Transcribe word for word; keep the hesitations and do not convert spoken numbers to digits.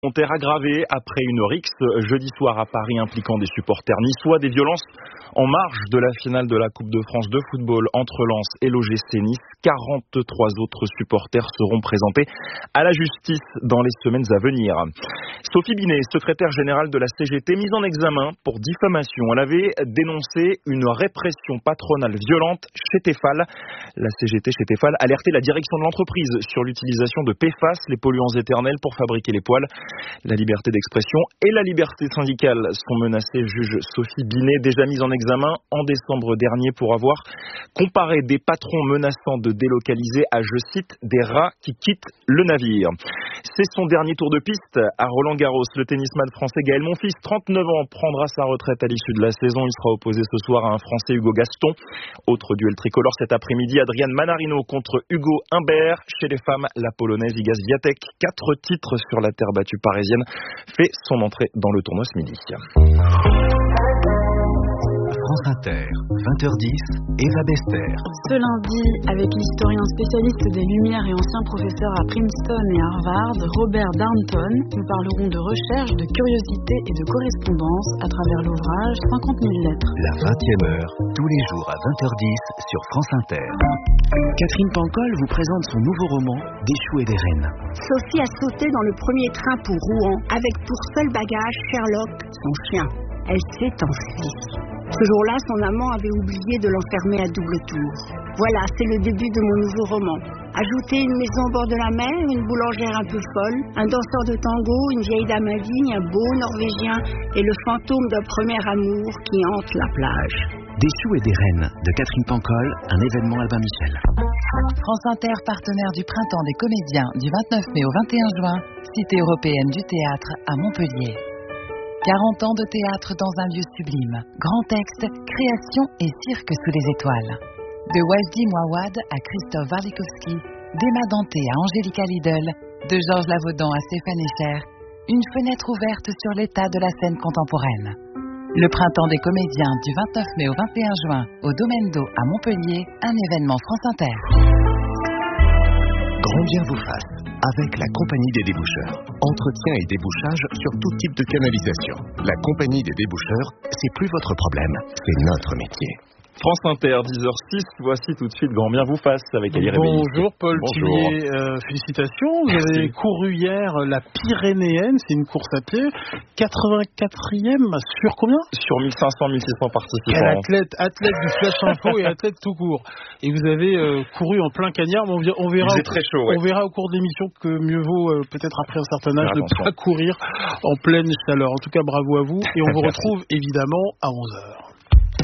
Complémentaire aggravé après une rixe jeudi soir à Paris impliquant des supporters niçois, des violences en marge de la finale de la Coupe de France de football entre Lens et l'O G C Nice. quarante-trois autres supporters seront présentés à la justice dans les semaines à venir. Sophie Binet, secrétaire générale de la C G T, mise en examen pour diffamation. Elle avait dénoncé une répression patronale violente chez Tefal. La C G T chez Tefal alertait la direction de l'entreprise sur l'utilisation de P F A S, les polluants éternels, pour fabriquer les poêles. La liberté d'expression et la liberté syndicale sont menacées, juge Sophie Binet, déjà mise en examen en décembre dernier pour avoir comparé des patrons menaçant de délocaliser à, je cite, des rats qui quittent le navire. C'est son dernier tour de piste à Roland-Garros. Le tennisman français Gaël Monfils, trente-neuf ans, prendra sa retraite à l'issue de la saison. Il sera opposé ce soir à un Français, Hugo Gaston. Autre duel tricolore cet après-midi, Adrian Manarino contre Hugo Humbert. Chez les femmes, la Polonaise Iga Swiatek, quatre titres sur la terre battue parisienne, fait son entrée dans le tournoi ce midi. France Inter, vingt heures dix, Eva Bester. Ce lundi, avec l'historien spécialiste des Lumières et ancien professeur à Princeton et Harvard, Robert Darnton, nous parlerons de recherche, de curiosité et de correspondance à travers l'ouvrage cinquante mille lettres. La vingtième heure, tous les jours à vingt heures dix sur France Inter. Catherine Pancol vous présente son nouveau roman, Des choux et des reines. Sophie a sauté dans le premier train pour Rouen, avec pour seul bagage Sherlock, son chien. Elle s'est enfuie. Ce jour-là, son amant avait oublié de l'enfermer à double tour. Voilà, c'est le début de mon nouveau roman. Ajoutez une maison au bord de la mer, une boulangère un peu folle, un danseur de tango, une vieille dame indigne, un beau Norvégien et le fantôme d'un premier amour qui hante la plage. Des choux et des reines de Catherine Pancol, un événement Albin Michel. France Inter, partenaire du Printemps des comédiens du vingt-neuf mai au vingt et un juin, Cité européenne du théâtre à Montpellier. quarante ans de théâtre dans un lieu sublime. Grand texte, création et cirque sous les étoiles. De Wajdi Mouawad à Christophe Warlikowski, d'Emma Dante à Angélica Lidl, de Georges Lavaudan à Stéphane Echer, une fenêtre ouverte sur l'état de la scène contemporaine. Le Printemps des comédiens du vingt-neuf mai au vingt et un juin au Domaine d'Eau à Montpellier, un événement France Inter. Grand bien vous fasse, avec la Compagnie des déboucheurs. Entretien et débouchage sur tout type de canalisation. La Compagnie des déboucheurs, c'est plus votre problème, c'est notre métier. France Inter, dix heures six, voici tout de suite Grand bien vous fasse avec Ali Réveillé. Bonjour Paul Bonjour. Tillier, euh, félicitations. Vous Merci. avez couru hier la Pyrénéenne, c'est une course à pied, quatre-vingt-quatrième sur combien? Sur mille cinq cents mille six cents participants. Quel athlète, athlète du Flash Info et athlète tout court. Et vous avez euh, couru en plein cagnard, mais on, on verra, Il faisait très chaud, ouais. on verra au cours de l'émission que mieux vaut euh, peut-être après un certain âge Faire de attention. ne pas courir en pleine chaleur. En tout cas, bravo à vous et on vous retrouve évidemment à onze heures.